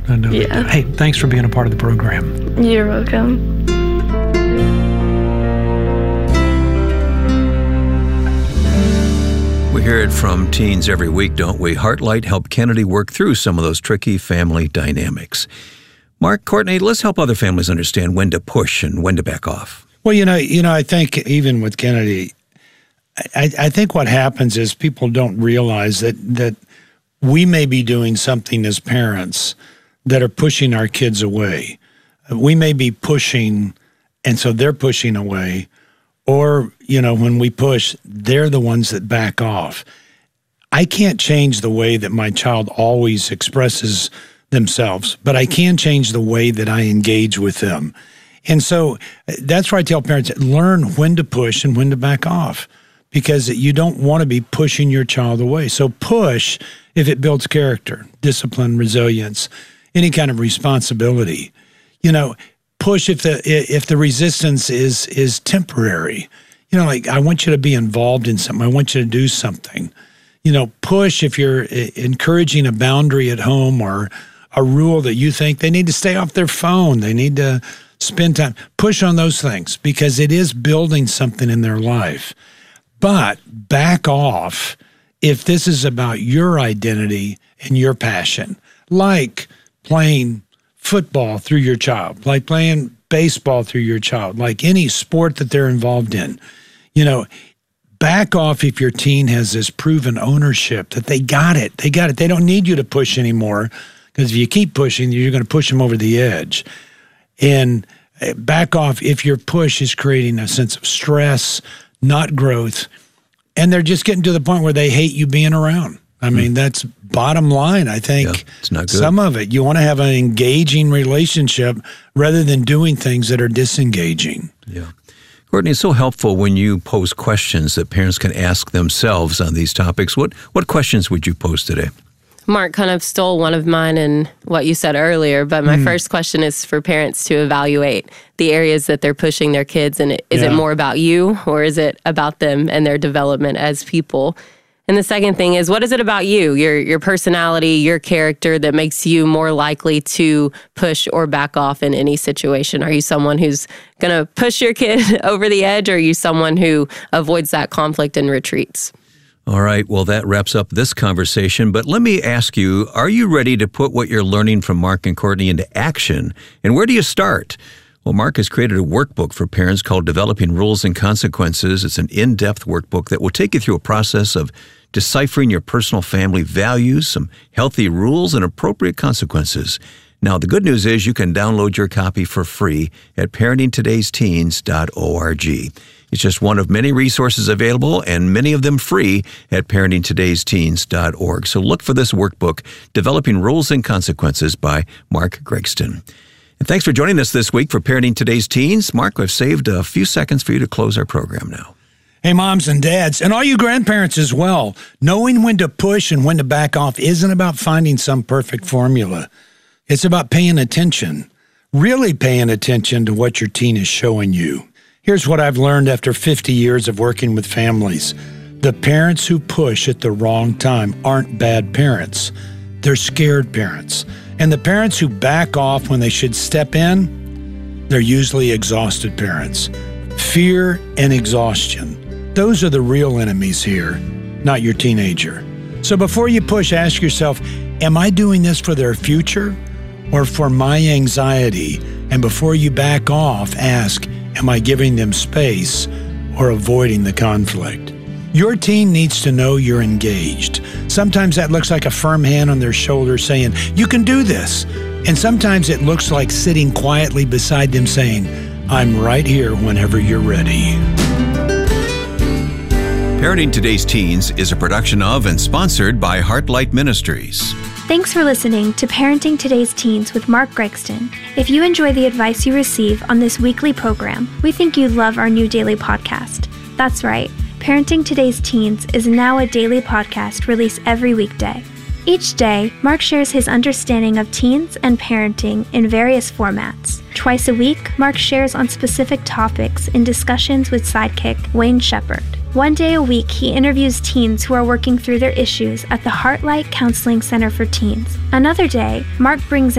No big deal. Hey, thanks for being a part of the program. You're welcome. We hear it from teens every week, don't we? Heartlight helped Kennedy work through some of those tricky family dynamics. Mark, Courtney, let's help other families understand when to push and when to back off. Well, I think even with Kennedy, I think what happens is people don't realize that we may be doing something as parents that are pushing our kids away. We may be pushing, and so they're pushing away. Or, when we push, they're the ones that back off. I can't change the way that my child always expresses themselves, but I can change the way that I engage with them. And so that's why I tell parents, learn when to push and when to back off, because you don't want to be pushing your child away. So push if it builds character, discipline, resilience, any kind of responsibility. Push if the resistance is temporary. I want you to be involved in something. I want you to do something. Push if you're encouraging a boundary at home or a rule that you think they need to stay off their phone. They need to spend time. Push on those things because it is building something in their life. But back off if this is about your identity and your passion, like playing football through your child, like playing baseball through your child, like any sport that they're involved in. Back off if your teen has this proven ownership that they got it. They got it. They don't need you to push anymore, because if you keep pushing, you're going to push them over the edge. And back off if your push is creating a sense of stress, not growth, and they're just getting to the point where they hate you being around. I mean, that's bottom line. I think it's not good. Some of it, you want to have an engaging relationship rather than doing things that are disengaging. Yeah. Courtney, it's so helpful when you pose questions that parents can ask themselves on these topics. What questions would you pose today? Mark kind of stole one of mine in what you said earlier, but my first question is for parents to evaluate the areas that they're pushing their kids. And is it more about you, or is it about them and their development as people? And the second thing is, what is it about you, your personality, your character that makes you more likely to push or back off in any situation? Are you someone who's going to push your kid over the edge, or are you someone who avoids that conflict and retreats? All right, well, that wraps up this conversation, but let me ask you, are you ready to put what you're learning from Mark and Courtney into action? And where do you start? Well, Mark has created a workbook for parents called Developing Rules and Consequences. It's an in-depth workbook that will take you through a process of deciphering your personal family values, some healthy rules, and appropriate consequences. Now, the good news is you can download your copy for free at parentingtodaysteens.org. It's just one of many resources available, and many of them free at parentingtodaysteens.org. So look for this workbook, Developing Rules and Consequences by Mark Gregston. And thanks for joining us this week for Parenting Today's Teens. Mark, I've saved a few seconds for you to close our program now. Hey, moms and dads, and all you grandparents as well, knowing when to push and when to back off isn't about finding some perfect formula. It's about paying attention, really paying attention to what your teen is showing you. Here's what I've learned after 50 years of working with families. The parents who push at the wrong time aren't bad parents. They're scared parents. And the parents who back off when they should step in, they're usually exhausted parents. Fear and exhaustion. Those are the real enemies here, not your teenager. So before you push, ask yourself, am I doing this for their future or for my anxiety? And before you back off, ask, am I giving them space or avoiding the conflict? Your teen needs to know you're engaged. Sometimes that looks like a firm hand on their shoulder saying, you can do this. And sometimes it looks like sitting quietly beside them saying, I'm right here whenever you're ready. Parenting Today's Teens is a production of and sponsored by Heartlight Ministries. Thanks for listening to Parenting Today's Teens with Mark Gregston. If you enjoy the advice you receive on this weekly program, we think you'd love our new daily podcast. That's right, Parenting Today's Teens is now a daily podcast released every weekday. Each day, Mark shares his understanding of teens and parenting in various formats. Twice a week, Mark shares on specific topics in discussions with sidekick Wayne Shepherd. One day a week, he interviews teens who are working through their issues at the Heartlight Counseling Center for Teens. Another day, Mark brings